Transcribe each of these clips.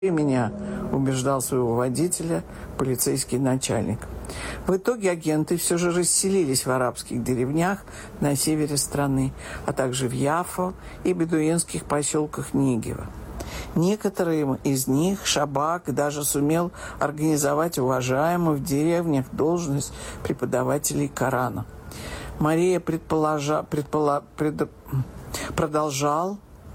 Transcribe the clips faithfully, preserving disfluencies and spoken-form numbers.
меня, убеждал своего водителя полицейский начальник. В итоге агенты все же расселились в арабских деревнях на севере страны, а также в Яффо и бедуинских поселках Нигева. Некоторым из них Шабак даже сумел организовать уважаемую в деревнях должность преподавателей Корана. Мария предположа, предпола, пред, продолжал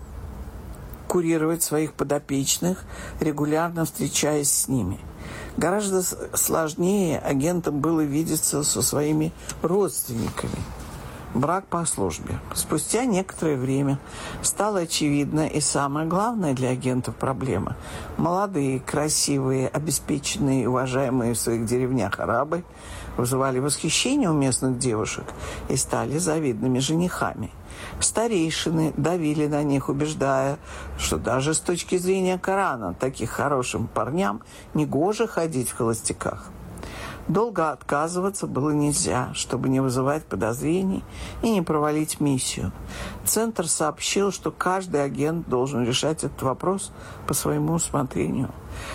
курировать своих подопечных, регулярно встречаясь с ними. Гораздо сложнее агентам было видеться со своими родственниками. Брак по службе. Спустя некоторое время стало очевидно и самое главное для агентов проблема. Молодые, красивые, обеспеченные и уважаемые в своих деревнях арабы вызывали восхищение у местных девушек и стали завидными женихами. Старейшины давили на них, убеждая, что даже с точки зрения Корана таких хорошим парням негоже ходить в холостяках. Долго отказываться было нельзя, чтобы не вызывать подозрений и не провалить миссию. Центр сообщил, что каждый агент должен решать этот вопрос по своему усмотрению.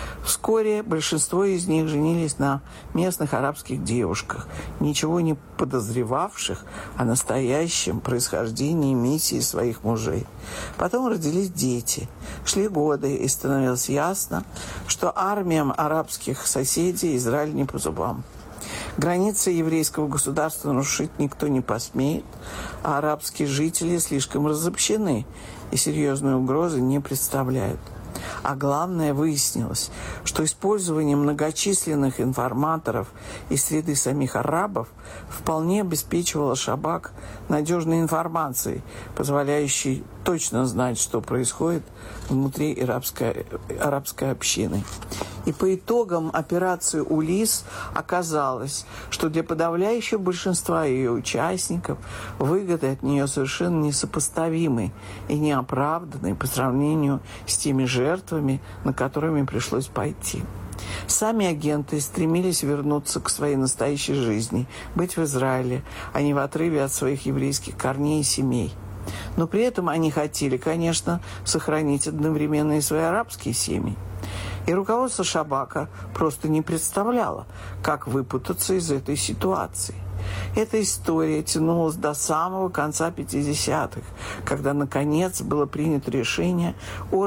Вскоре большинство из них женились на местных арабских девушках, ничего не подозревавших о настоящем происхождении миссии своих мужей. Потом родились дети. Шли годы, и становилось ясно, что армиям арабских соседей Израиль не по зубам. Границы еврейского государства нарушить никто не посмеет, а арабские жители слишком разобщены и серьезной угрозы не представляют. А главное, выяснилось, что использование многочисленных информаторов из среды самих арабов вполне обеспечивало Шабак надежной информацией, позволяющей точно знать, что происходит внутри арабской, арабской общины. И по итогам операции «Улисс» оказалось, что для подавляющего большинства ее участников выгоды от нее совершенно несопоставимы и неоправданны по сравнению с теми жертвами, на которыми пришлось пойти. Сами агенты стремились вернуться к своей настоящей жизни, быть в Израиле, а не в отрыве от своих еврейских корней и семей. Но при этом они хотели, конечно, сохранить одновременно и свои арабские семьи. И руководство Шабака просто не представляло, как выпутаться из этой ситуации. Эта история тянулась до самого конца пятидесятых, когда, наконец, было принято решение о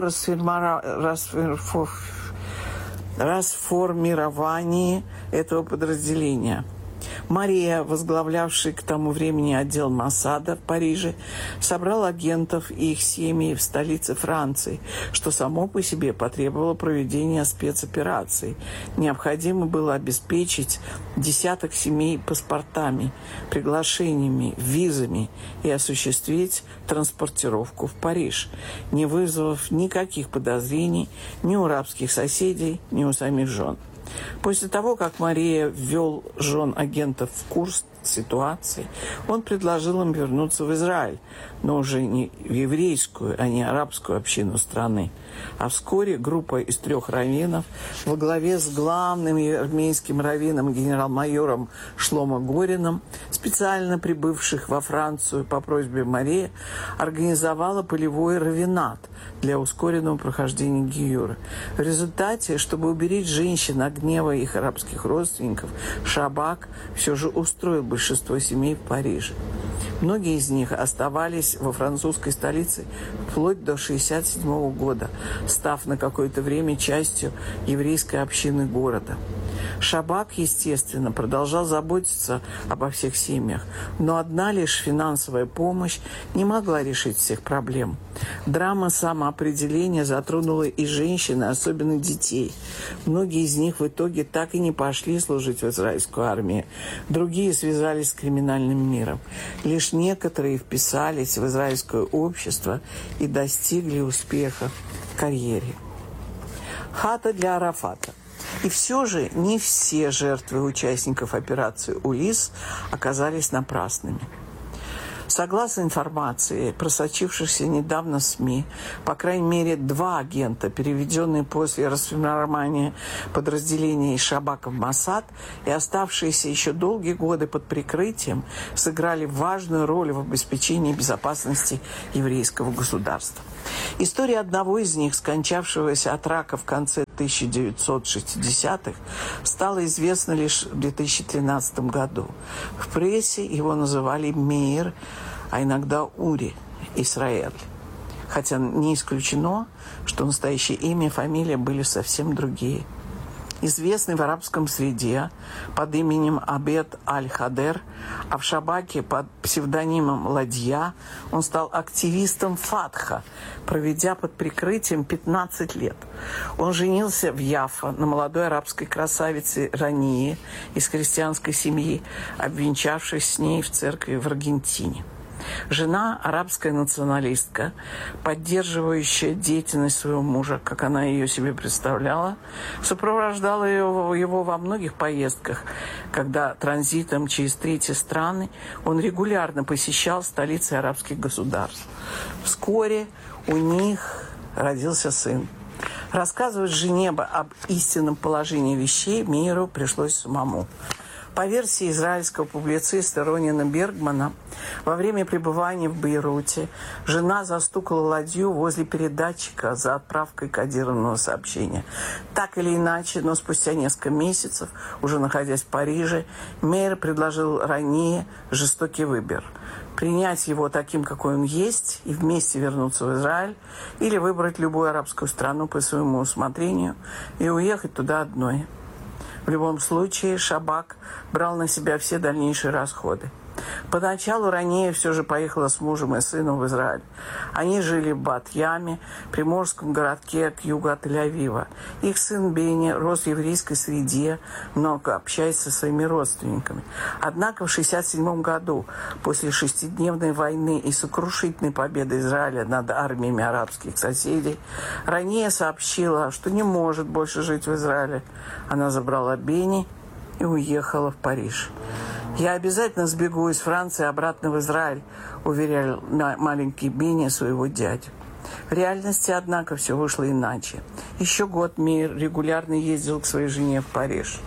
расформировании этого подразделения. Мария, возглавлявшая к тому времени отдел Моссада в Париже, собрал агентов и их семьи в столице Франции, что само по себе потребовало проведения спецопераций. Необходимо было обеспечить десяток семей паспортами, приглашениями, визами и осуществить транспортировку в Париж, не вызвав никаких подозрений ни у арабских соседей, ни у самих жен. После того, как Мария ввел жен агентов в курс ситуации, он предложил им вернуться в Израиль, но уже не в еврейскую, а не арабскую общину страны. А вскоре группа из трех раввинов во главе с главным армейским раввином генерал-майором Шломо Горином, специально прибывших во Францию по просьбе Марии, организовала полевой раввинат для ускоренного прохождения гиюра. В результате, чтобы уберечь женщин от гнева их арабских родственников, Шабак все же устроил большинство семей в Париже. Многие из них оставались во французской столице вплоть до шестьдесят седьмого года, став на какое-то время частью еврейской общины города. Шабак, естественно, продолжал заботиться обо всех семьях, но одна лишь финансовая помощь не могла решить всех проблем. Драма самоопределения затронула и женщин, и особенно детей. Многие из них в итоге так и не пошли служить в израильскую армию. Другие связались с криминальным миром. Лишь некоторые вписались в израильское общество и достигли успеха в карьере. Хата для Арафата. И все же не все жертвы участников операции «Улисс» оказались напрасными. Согласно информации, просочившейся недавно в СМИ, по крайней мере, два агента, переведенные после расформирования подразделений Шабака в Моссад и оставшиеся еще долгие годы под прикрытием, сыграли важную роль в обеспечении безопасности еврейского государства. История одного из них, скончавшегося от рака в конце тысяча девятьсот шестидесятых, стала известна лишь в две тысячи тринадцатом году. В прессе его называли Меир, а иногда Ури, Исраэль. Хотя не исключено, что настоящее имя и фамилия были совсем другие. Известный в арабском среде под именем Абед Аль-Хадер, а в Шабаке под псевдонимом Ладья, он стал активистом Фатха, проведя под прикрытием пятнадцать лет. Он женился в Яффа на молодой арабской красавице Рании из христианской семьи, обвенчавшись с ней в церкви в Аргентине. Жена, арабская националистка, поддерживающая деятельность своего мужа, как она ее себе представляла, сопровождала его, его во многих поездках, когда транзитом через третьи страны он регулярно посещал столицы арабских государств. Вскоре у них родился сын. Рассказывать жене об истинном положении вещей Меиру пришлось самому. По версии израильского публициста Ронина Бергмана, во время пребывания в Бейруте жена застукала ладью возле передатчика за отправкой кодированного сообщения. Так или иначе, но спустя несколько месяцев, уже находясь в Париже, Меир предложил Рании жестокий выбор: принять его таким, какой он есть, и вместе вернуться в Израиль, или выбрать любую арабскую страну по своему усмотрению и уехать туда одной. В любом случае, Шабак брал на себя все дальнейшие расходы. Поначалу Ранея все же поехала с мужем и сыном в Израиль. Они жили в Бат-Яме, приморском городке к югу от Тель-Авива. Их сын Бенни рос в еврейской среде, много общается со своими родственниками. Однако в шестьдесят седьмом году, после шестидневной войны и сокрушительной победы Израиля над армиями арабских соседей, Ранея сообщила, что не может больше жить в Израиле. Она забрала Бенни и уехала в Париж. «Я обязательно сбегу из Франции обратно в Израиль», — уверял маленький Бенни своего дядю. В реальности, однако, все вышло иначе. Еще год Меир регулярно ездил к своей жене в Париж.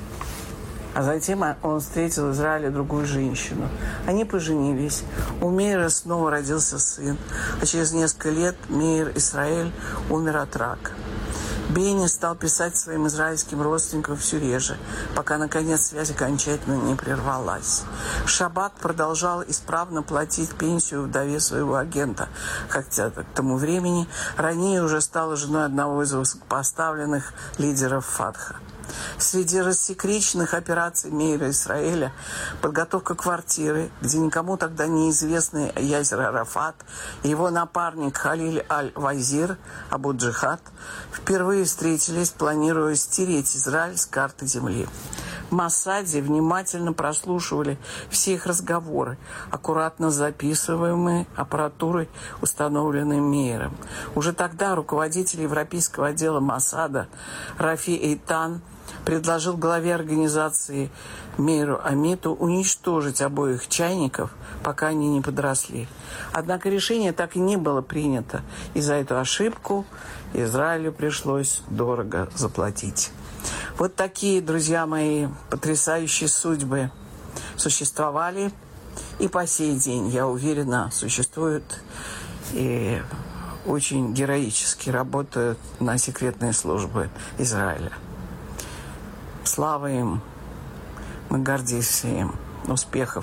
А затем он встретил в Израиле другую женщину. Они поженились. У Меира снова родился сын. А через несколько лет Меир Исраэль умер от рака. Бенни стал писать своим израильским родственникам все реже, пока, наконец, связь окончательно не прервалась. Шабак продолжал исправно платить пенсию вдове своего агента, хотя к тому времени Ранея уже стала женой одного из высокопоставленных лидеров Фатха. Среди рассекреченных операций Меира Исраэля подготовка квартиры, где никому тогда неизвестный Ясер Арафат и его напарник Халиль Аль-Вазир Абу-Джихад впервые встретились, планируя стереть Израиль с карты земли. В Моссаде внимательно прослушивали все их разговоры, аккуратно записываемые аппаратурой, установленной Меиром. Уже тогда руководитель европейского отдела Моссада Рафи Эйтан предложил главе организации Меиру Амиту уничтожить обоих чайников, пока они не подросли. Однако решение так и не было принято, и за эту ошибку Израилю пришлось дорого заплатить. Вот такие, друзья мои, потрясающие судьбы существовали и по сей день, я уверена, существуют и очень героически работают на секретные службы Израиля. Слава им, мы гордимся им, успехов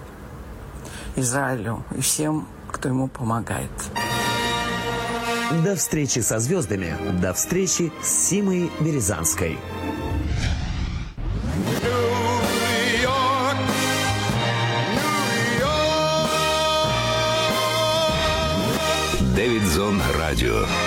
Израилю и всем, кто ему помогает. До встречи со звездами, до встречи с Симой Березанской. Дэвид Зон Радио.